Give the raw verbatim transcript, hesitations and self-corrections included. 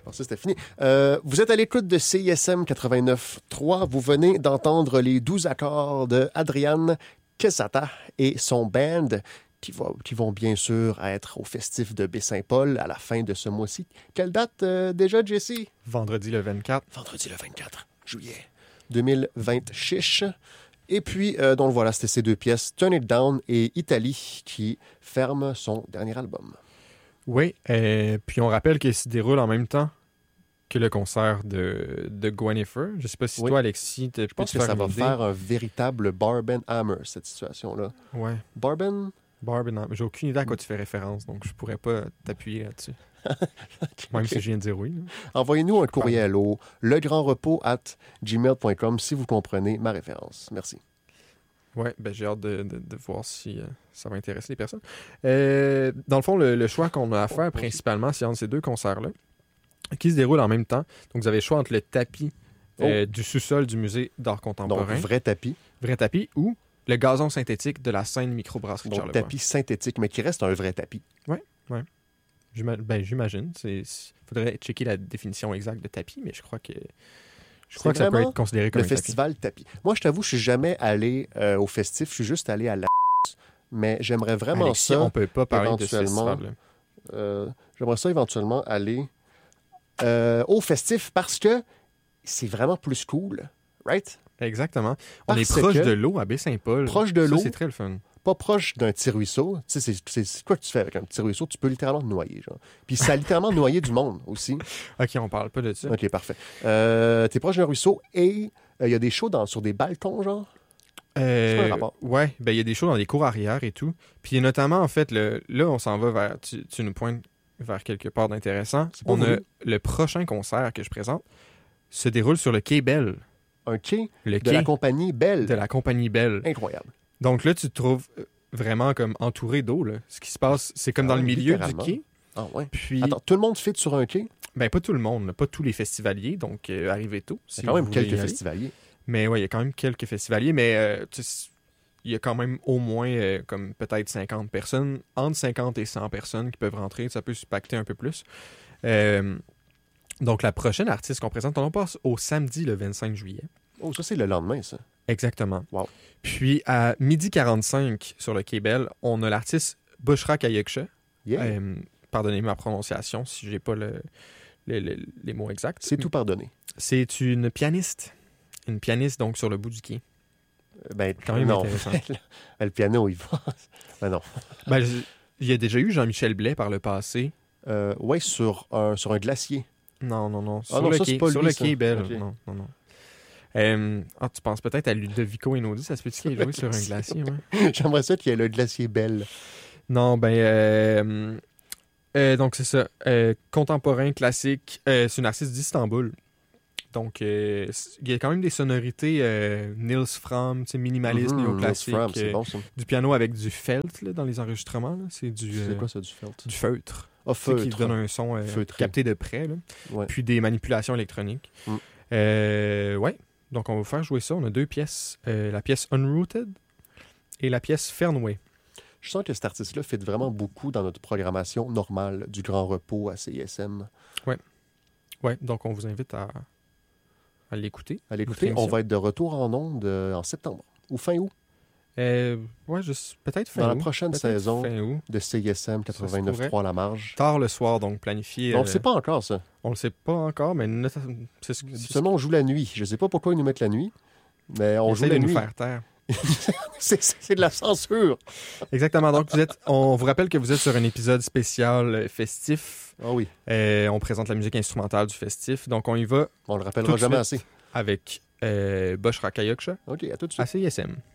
Alors ça, c'était fini. Euh, vous êtes à l'écoute de C I S M quatre-vingt-neuf trois. Vous venez d'entendre les douze accords de Adrian Quesada et son band qui, va, qui vont bien sûr être au festif de Baie-Saint-Paul à la fin de ce mois-ci. Quelle date euh, déjà, Jesse? Vendredi le vingt-quatre. Vendredi le vingt-quatre juillet deux mille vingt chiche. Et puis, euh, donc voilà, c'était ces deux pièces, Turn It Down et Italie, qui ferment son dernier album. Oui, et puis on rappelle qu'il se déroule en même temps que le concert de, de Gwenifer. Je ne sais pas si oui. toi, Alexis, tu Je pense que ça va idée. faire un véritable Barben Hammer, cette situation-là. Ouais. Barben? Barben Hammer. J'ai aucune idée à quoi tu fais référence, donc je ne pourrais pas t'appuyer là-dessus. okay, Même okay. si je viens de dire oui. Là. Envoyez-nous un courriel au legrandrepos arobase gmail point com si vous comprenez ma référence. Merci. Oui, ben j'ai hâte de, de, de voir si euh, ça va intéresser les personnes. Euh, dans le fond, le, le choix qu'on a à faire principalement, c'est entre ces deux concerts-là, qui se déroulent en même temps. Donc, vous avez le choix entre le tapis euh, oh. du sous-sol du musée d'art contemporain. Donc, vrai tapis. Vrai tapis ou le gazon synthétique de la scène microbrasserie de Charlevoix. Donc, tapis synthétique, mais qui reste un vrai tapis. Oui, oui. J'ima- ben, j'imagine. Il faudrait checker la définition exacte de tapis, mais je crois que, je crois que ça peut être considéré comme le un festival tapis. tapis. Moi, je t'avoue, je suis jamais allé euh, au festif. Je suis juste allé à la... Mais j'aimerais vraiment Alexis, ça... on peut pas parler de ce festival. Euh, j'aimerais ça éventuellement aller euh, au festif parce que c'est vraiment plus cool. Right? Exactement. On parce est proche de l'eau à Baie-Saint-Paul. Proche de l'eau. Ça, c'est très le fun. Pas proche d'un petit ruisseau. Tu sais, c'est, c'est, c'est quoi que tu fais avec un petit ruisseau? Tu peux littéralement te noyer, genre. Puis ça a littéralement noyé du monde aussi. OK, on parle pas de ça. OK, parfait. Euh, t'es proche d'un ruisseau et il euh, y a des shows dans, sur des balcons, genre? Euh, c'est pas un rapport. Ouais, ben il y a des shows dans des cours arrière et tout. Puis notamment, en fait, le, là, on s'en va vers... Tu, tu nous pointes vers quelque part d'intéressant. On a le prochain concert que je présente se déroule sur le Quai Bell. Un quai le de quai la compagnie Bell. De la compagnie Bell. Incroyable. Donc là, tu te trouves vraiment comme entouré d'eau. Là. Ce qui se passe, c'est comme ah, dans le milieu du quai. Ah ouais. Puis... Attends, tout le monde fit sur un quai? Ben pas tout le monde, pas tous les festivaliers, donc euh, arrivez tôt. Il y a quand même quelques festivaliers. Mais oui, il y a quand même quelques festivaliers, mais euh, il y a quand même au moins euh, comme peut-être cinquante personnes, entre cinquante et cent personnes qui peuvent rentrer. Ça peut se pacter un peu plus. Euh, donc la prochaine artiste qu'on présente, on en passe au samedi le vingt-cinq juillet. Oh, ça c'est le lendemain, ça. Exactement. Wow. Puis à midi quarante-cinq sur le Quai Bell, on a l'artiste Bushra Kayekche. Yeah. Euh, pardonnez ma prononciation si j'ai pas le, le, le, les mots exacts. C'est tout pardonné. C'est une pianiste. Une pianiste, donc, sur le bout du quai. Ben, quand même non. intéressant. Le piano, il va. Ben non. Ben, il y a déjà eu Jean-Michel Blais par le passé. Euh, oui, sur un, sur un glacier. Non, non, non. Sur ah non, le ça, quai, c'est pas sur lui, le ça. quai Bell. Okay. Non, non, non. Euh, ah, tu penses peut-être à Ludovico Einaudi, ça se peut-tu qu'il ait joué sur un glacier, ouais? J'aimerais ça qu'il y ait le glacier Bell. Non, ben... Euh, euh, donc, c'est ça. Euh, contemporain, classique. Euh, c'est une artiste d'Istanbul. Donc, euh, il y a quand même des sonorités euh, Nils Fram, minimaliste, mm-hmm, néoclassique. Fram, c'est euh, bon, ça. Du piano avec du felt là, dans les enregistrements. Là. C'est du. C'est euh, quoi ça, du felt? Du feutre. Ah, feutre. Qui donne un son euh, capté de près. Là. Ouais. Puis des manipulations électroniques. Mm. Euh, ouais. Donc, on va vous faire jouer ça. On a deux pièces. Euh, la pièce Unrooted et la pièce Fernway. Je sens que cet artiste-là fait vraiment beaucoup dans notre programmation normale du Grand Repos à C I S M. Oui. Ouais, donc on vous invite à, à l'écouter. À l'écouter. On va être de retour en ondes euh, en septembre ou fin août. Euh, ouais, juste, peut-être fin dans août. Dans la prochaine peut-être saison fin août. de C I S M quatre-vingt-neuf trois La Marge. Tard le soir, donc planifié. Donc, euh, c'est pas encore ça. On le sait pas encore, mais notre... c'est ce... seulement on joue la nuit. Je sais pas pourquoi ils nous mettent la nuit, mais on joue la de nuit. Nous faire taire. c'est, c'est de la censure. Exactement. Donc, vous êtes, on vous rappelle que vous êtes sur un épisode spécial festif. Ah oui. Euh, on présente la musique instrumentale du festif. Donc, on y va. On le rappellera jamais assez. Avec euh, Bushra Kayekche. OK, à tout de suite. À C I S M.